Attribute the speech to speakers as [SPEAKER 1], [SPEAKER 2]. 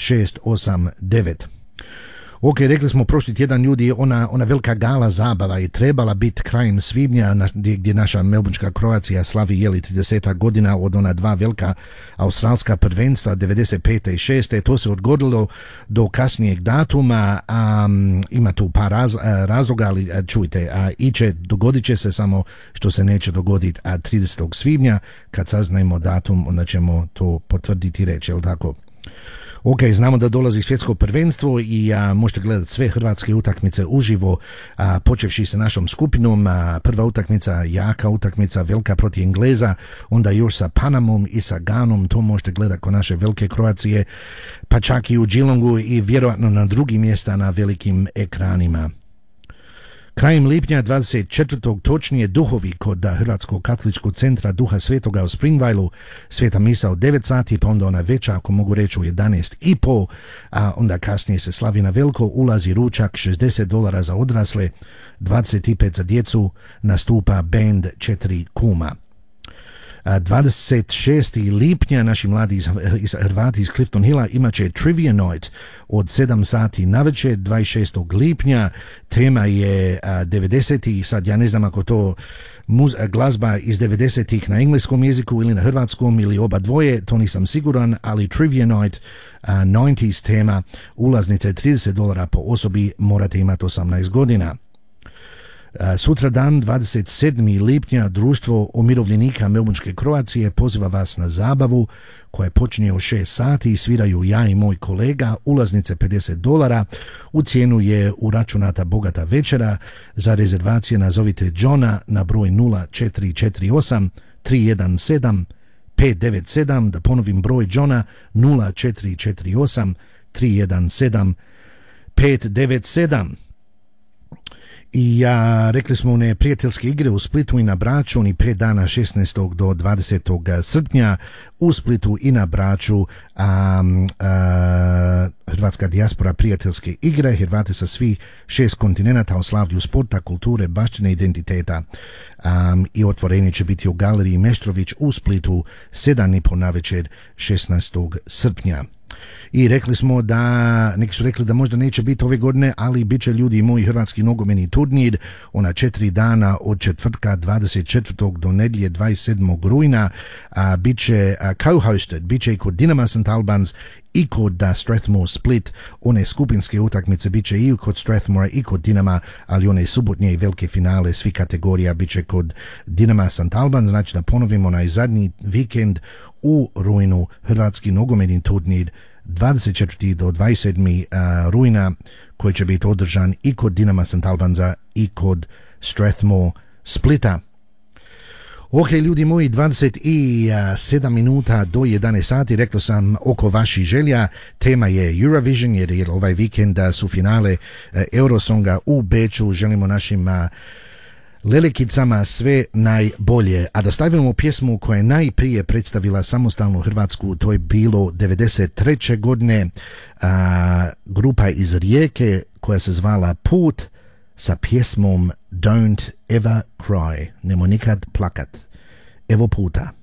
[SPEAKER 1] 689. Ok, rekli smo prošli tjedan ljudi, ona velika gala zabava je trebala biti krajem svibnja gdje naša melbourneška Kroacija slavi 30 godina od ona dva velika australska prvenstva 95. i 6. To se odgodilo do kasnijeg datuma, ima tu par razloga, ali čujte, dogodit će se, samo što se neće dogoditi 30. svibnja. Kad saznajemo datum, onda ćemo to potvrditi i reći, jel tako? Ok, znamo da dolazi svjetsko prvenstvo i možete gledati sve hrvatske utakmice uživo, počevši sa našom skupinom. Prva utakmica, jaka utakmica, velika protiv Engleza, onda još sa Panamom i sa Ganom, to možete gledati kod naše velike Kroacije, pa čak i u Geelongu i vjerojatno na drugim mjesta na velikim ekranima. Krajem lipnja 24. točnije duhovi kod Hrvatskog katoličkog centra Duha Svetoga u Springvailu, sveta misa od 9 sati, pa onda ona veća, ako mogu reći, u 11:30, a onda kasnije se slavi na veliko, ulazi ručak, $60 za odrasle, 25 za djecu, nastupa band 4 kuma. 26. lipnja naši mladi Hrvati iz Clifton Hilla imat će Trivia Night od 7 sati navečer. 26. lipnja tema je 90-ih, sad ja ne znam ako to glazba iz 90-ih na engleskom jeziku ili na hrvatskom ili oba dvoje, to nisam siguran, ali Trivia Night 90s tema, ulaznice $30 po osobi, morate imati 18 godina. Sutra dan 27. lipnja Društvo umirovljenika melbourneške Kroacije poziva vas na zabavu koja počinje u 6 sati, sviraju ja i moj kolega, ulaznice $50, u cijenu je uračunata bogata večera. Za rezervacije nazovite Johna na broj 0448 317 597, da ponovim broj Johna 0448 317 597. I rekli smo one prijateljske igre u Splitu i na Braču, oni 5 dana 16. do 20. srpnja u Splitu i na Braču, Hrvatska dijaspora prijateljske igre, Hrvati sa svih 6 kontinenata o slavlju sporta, kulture, baštine, identiteta, i otvorenje će biti u galeriji Meštrović u Splitu 7:30 navečer 16. srpnja. I rekli smo da, neki su rekli da možda neće biti ove godine, ali bit će, ljudi moji, hrvatski nogometni turnir, ona 4 dana od četvrtka 24. do nedjelje 27. rujna, bit će co-hosted, bit će i kod Dinama St. Albans i kod Strathmore Split. One skupinske utakmice bit će i kod Strathmore i kod Dinama, ali one subotnje i velike finale svih kategorija bit će kod Dinama St. Albans. Znači da ponovimo, onaj zadnji vikend u rujnu, hrvatski nogometni turnir 24. do 27. rujna, koji će biti održan i kod Dinama St. Albanza i kod Strathmore Splita. Ok, ljudi moji, 27 minuta do 11 sati, rekao sam oko vaših želja, tema je Eurovision, jer ovaj vikend su finale Eurosonga u Beču. Želimo našim lelekicama sve najbolje. A da stavimo pjesmu koja je najprije predstavila samostalnu Hrvatsku, to je bilo 93. godine, grupa iz Rijeke koja se zvala Put, sa pjesmom Don't Ever Cry, nemoj nikad plakat. Evo puta.